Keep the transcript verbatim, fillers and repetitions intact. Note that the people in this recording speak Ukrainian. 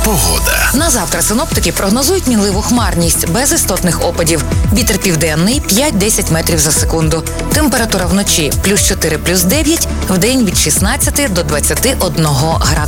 Погода. На завтра синоптики прогнозують мінливу хмарність, без істотних опадів. Вітер південний п'ять-десять метрів за секунду. Температура вночі плюс чотири, плюс дев'ять, вдень від шістнадцяти до двадцяти одного градуса.